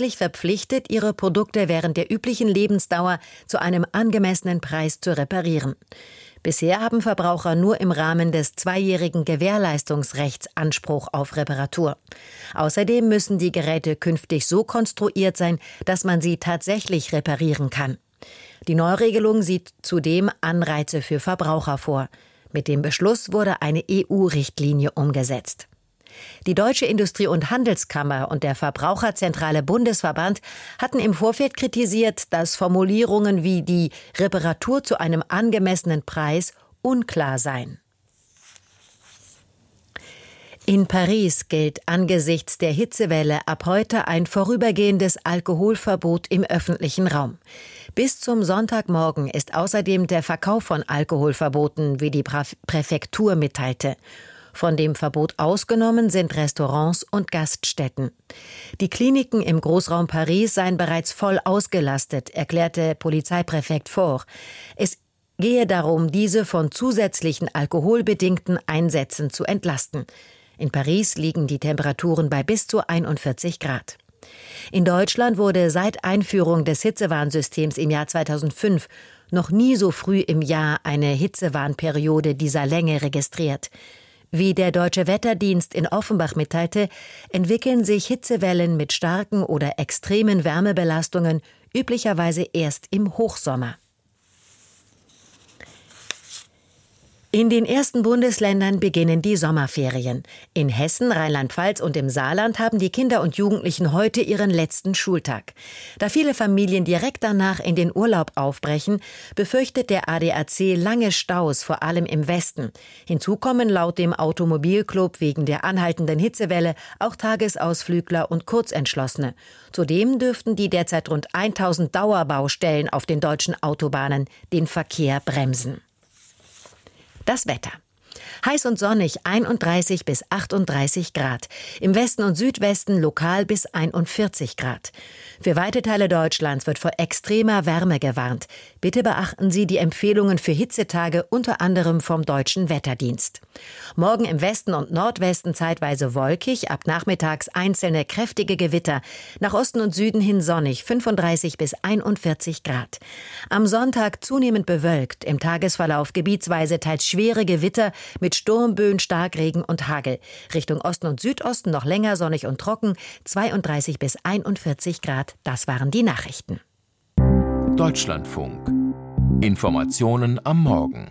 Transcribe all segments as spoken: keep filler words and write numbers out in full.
gesetzlich verpflichtet, ihre Produkte während der üblichen Lebensdauer zu einem angemessenen Preis zu reparieren. Bisher haben Verbraucher nur im Rahmen des zweijährigen Gewährleistungsrechts Anspruch auf Reparatur. Außerdem müssen die Geräte künftig so konstruiert sein, dass man sie tatsächlich reparieren kann. Die Neuregelung sieht zudem Anreize für Verbraucher vor. Mit dem Beschluss wurde eine E U-Richtlinie umgesetzt. Die Deutsche Industrie- und Handelskammer und der Verbraucherzentrale Bundesverband hatten im Vorfeld kritisiert, dass Formulierungen wie die Reparatur zu einem angemessenen Preis unklar seien. In Paris gilt angesichts der Hitzewelle ab heute ein vorübergehendes Alkoholverbot im öffentlichen Raum. Bis zum Sonntagmorgen ist außerdem der Verkauf von Alkohol verboten, wie die Präfektur mitteilte. Von dem Verbot ausgenommen sind Restaurants und Gaststätten. Die Kliniken im Großraum Paris seien bereits voll ausgelastet, erklärte Polizeipräfekt Faure. Es gehe darum, diese von zusätzlichen alkoholbedingten Einsätzen zu entlasten. In Paris liegen die Temperaturen bei bis zu einundvierzig Grad. In Deutschland wurde seit Einführung des Hitzewarnsystems im Jahr zweitausendfünf noch nie so früh im Jahr eine Hitzewarnperiode dieser Länge registriert. Wie der Deutsche Wetterdienst in Offenbach mitteilte, entwickeln sich Hitzewellen mit starken oder extremen Wärmebelastungen üblicherweise erst im Hochsommer. In den ersten Bundesländern beginnen die Sommerferien. In Hessen, Rheinland-Pfalz und im Saarland haben die Kinder und Jugendlichen heute ihren letzten Schultag. Da viele Familien direkt danach in den Urlaub aufbrechen, befürchtet der A D A C lange Staus, vor allem im Westen. Hinzu kommen laut dem Automobilclub wegen der anhaltenden Hitzewelle auch Tagesausflügler und Kurzentschlossene. Zudem dürften die derzeit rund tausend Dauerbaustellen auf den deutschen Autobahnen den Verkehr bremsen. Das Wetter. Heiß und sonnig, einunddreißig bis achtunddreißig Grad. Im Westen und Südwesten lokal bis einundvierzig Grad. Für weite Teile Deutschlands wird vor extremer Wärme gewarnt. Bitte beachten Sie die Empfehlungen für Hitzetage, unter anderem vom Deutschen Wetterdienst. Morgen im Westen und Nordwesten zeitweise wolkig, ab nachmittags einzelne kräftige Gewitter. Nach Osten und Süden hin sonnig, fünfunddreißig bis einundvierzig Grad. Am Sonntag zunehmend bewölkt, im Tagesverlauf gebietsweise teils schwere Gewitter mit Sturmböen, Starkregen und Hagel. Richtung Osten und Südosten noch länger sonnig und trocken, zweiunddreißig bis einundvierzig Grad. Das waren die Nachrichten. Deutschlandfunk. Informationen am Morgen.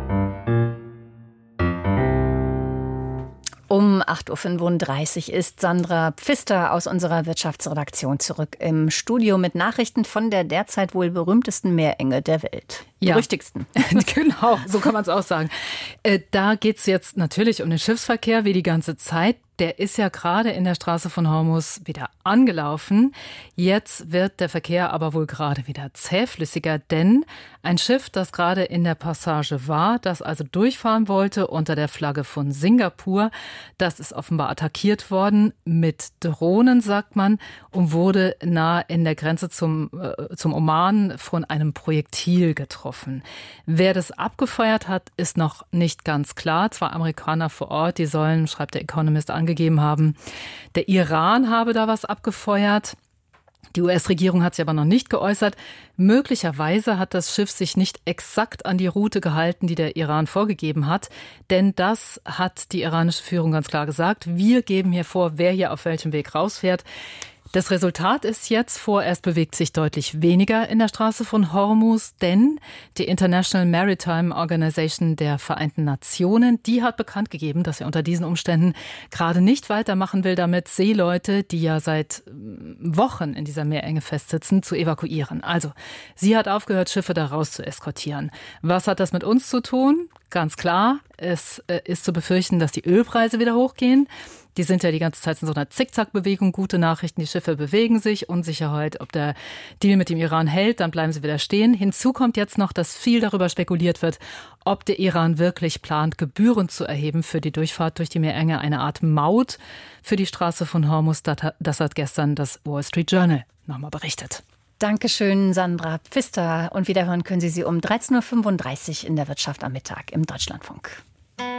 Um acht Uhr fünfunddreißig ist Sandra Pfister aus unserer Wirtschaftsredaktion zurück im Studio mit Nachrichten von der derzeit wohl berühmtesten Meerenge der Welt. Ja. Berüchtigsten. Genau, so kann man es auch sagen. Äh, da geht es jetzt natürlich um den Schiffsverkehr wie die ganze Zeit. Der ist ja gerade in der Straße von Hormuz wieder angelaufen. Jetzt wird der Verkehr aber wohl gerade wieder zähflüssiger, denn ein Schiff, das gerade in der Passage war, das also durchfahren wollte unter der Flagge von Singapur, das ist offenbar attackiert worden mit Drohnen, sagt man, und wurde nahe in der Grenze zum, äh, zum Oman von einem Projektil getroffen. Wer das abgefeuert hat, ist noch nicht ganz klar. Zwei Amerikaner vor Ort, die sollen, schreibt der Economist, angegeben haben, der Iran habe da was abgefeuert. Die U S-Regierung hat sich aber noch nicht geäußert. Möglicherweise hat das Schiff sich nicht exakt an die Route gehalten, die der Iran vorgegeben hat. Denn das hat die iranische Führung ganz klar gesagt. Wir geben hier vor, wer hier auf welchem Weg rausfährt. Das Resultat ist jetzt, vorerst bewegt sich deutlich weniger in der Straße von Hormuz, denn die International Maritime Organization der Vereinten Nationen, die hat bekannt gegeben, dass er unter diesen Umständen gerade nicht weitermachen will, damit Seeleute, die ja seit Wochen in dieser Meerenge festsitzen, zu evakuieren. Also, sie hat aufgehört, Schiffe da raus zu eskortieren. Was hat das mit uns zu tun? Ganz klar, es ist zu befürchten, dass die Ölpreise wieder hochgehen. Die sind ja die ganze Zeit in so einer Zickzackbewegung. Gute Nachrichten, die Schiffe bewegen sich. Unsicherheit, ob der Deal mit dem Iran hält, dann bleiben sie wieder stehen. Hinzu kommt jetzt noch, dass viel darüber spekuliert wird, ob der Iran wirklich plant, Gebühren zu erheben für die Durchfahrt durch die Meerenge. Eine Art Maut für die Straße von Hormuz. Das hat gestern das Wall Street Journal nochmal berichtet. Dankeschön, Sandra Pfister. Und wiederhören können Sie sie um dreizehn Uhr fünfunddreißig in der Wirtschaft am Mittag im Deutschlandfunk.